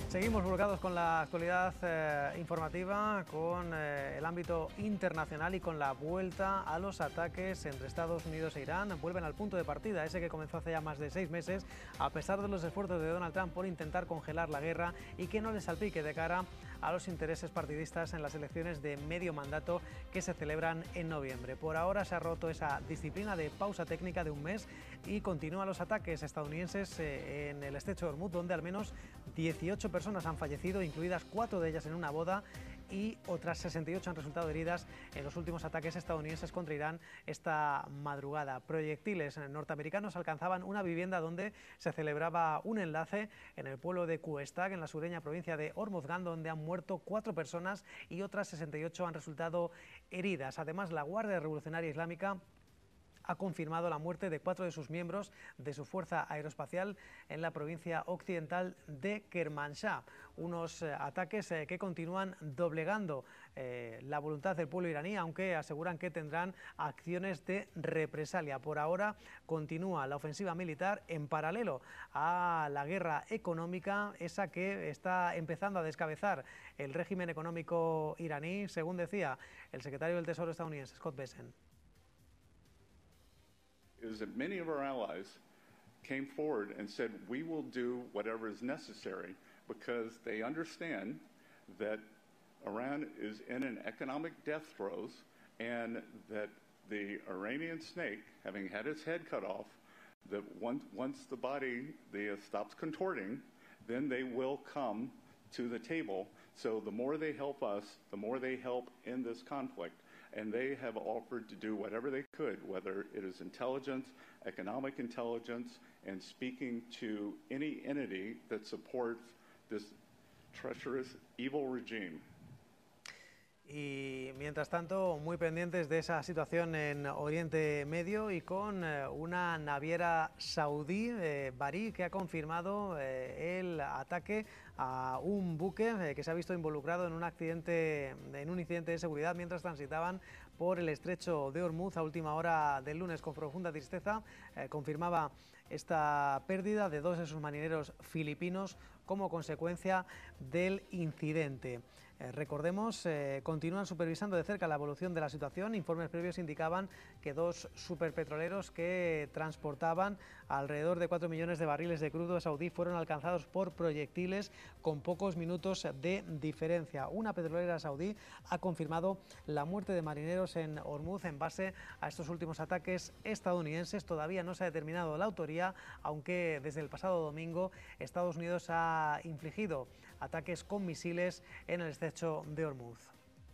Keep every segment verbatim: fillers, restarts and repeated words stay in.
Seguimos volcados con la actualidad eh, informativa, con eh, el ámbito internacional y con la vuelta a los ataques entre Estados Unidos e Irán. Vuelven al punto de partida, ese que comenzó hace ya más de seis meses, a pesar de los esfuerzos de Donald Trump por intentar congelar la guerra y que no le salpique de cara a los intereses partidistas en las elecciones de medio mandato que se celebran en noviembre. Por ahora se ha roto esa disciplina de pausa técnica de un mes y continúan los ataques estadounidenses eh, en el estrecho de Hormuz, donde al menos dieciocho personas han fallecido, incluidas cuatro de ellas en una boda, y otras sesenta y ocho han resultado heridas en los últimos ataques estadounidenses contra Irán esta madrugada. Proyectiles norteamericanos alcanzaban una vivienda donde se celebraba un enlace en el pueblo de Kuestag, en la sureña provincia de Hormozgan, donde han muerto cuatro personas y otras sesenta y ocho han resultado heridas. Además, la Guardia Revolucionaria Islámica ha confirmado la muerte de cuatro de sus miembros de su fuerza aeroespacial en la provincia occidental de Kermanshah. Unos eh, ataques eh, que continúan doblegando eh, la voluntad del pueblo iraní, aunque aseguran que tendrán acciones de represalia. Por ahora continúa la ofensiva militar en paralelo a la guerra económica, esa que está empezando a descabezar el régimen económico iraní, según decía el secretario del Tesoro estadounidense, Scott Bessent. Is that many of our allies came forward and said, we will do whatever is necessary, because they understand that Iran is in an economic death throes, and that the Iranian snake, having had its head cut off, that once, once the body the, uh, stops contorting, then they will come to the table. So the more they help us, the more they help in this conflict. And they have offered to do whatever they could, whether it is intelligence, economic intelligence, and speaking to any entity that supports this treacherous, evil regime. Y mientras tanto, muy pendientes de esa situación en Oriente Medio y con eh, una naviera saudí, eh, Bahri, que ha confirmado eh, el ataque a un buque eh, que se ha visto involucrado en un accidente, en un incidente de seguridad mientras transitaban por el estrecho de Hormuz a última hora del lunes. Con profunda tristeza eh, confirmaba esta pérdida de dos de sus marineros filipinos como consecuencia del incidente. Eh, recordemos, eh, continúan supervisando de cerca la evolución de la situación. Informes previos indicaban que dos superpetroleros que transportaban alrededor de cuatro millones de barriles de crudo saudí fueron alcanzados por proyectiles con pocos minutos de diferencia. Una petrolera saudí ha confirmado la muerte de marineros en Hormuz en base a estos últimos ataques estadounidenses. Todavía no se ha determinado la autoría, aunque desde el pasado domingo Estados Unidos ha infligido ataques con misiles en el estrecho de Hormuz.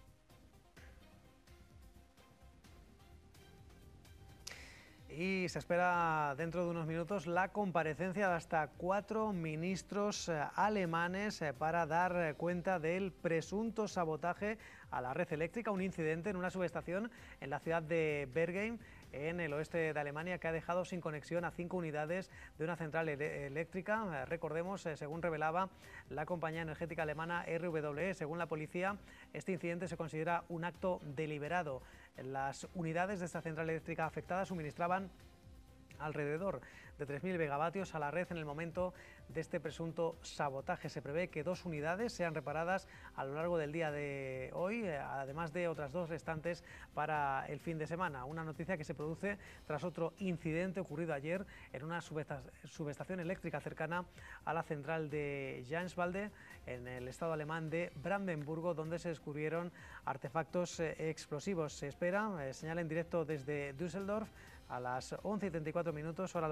Y se espera dentro de unos minutos la comparecencia de hasta cuatro ministros eh, alemanes eh, para dar eh, cuenta del presunto sabotaje a la red eléctrica, un incidente en una subestación en la ciudad de Bergheim, en el oeste de Alemania, que ha dejado sin conexión a cinco unidades de una central eléctrica. Eh, recordemos, eh, según revelaba la compañía energética alemana R W E, según la policía, este incidente se considera un acto deliberado. Las unidades de esta central eléctrica afectada suministraban alrededor de tres mil megavatios a la red en el momento de este presunto sabotaje. Se prevé que dos unidades sean reparadas a lo largo del día de hoy, además de otras dos restantes para el fin de semana. Una noticia que se produce tras otro incidente ocurrido ayer en una subestación eléctrica cercana a la central de Jenswalde, en el estado alemán de Brandenburgo, donde se descubrieron artefactos explosivos. Se espera, eh, señala en directo desde Düsseldorf, a las once y treinta y cuatro minutos, hora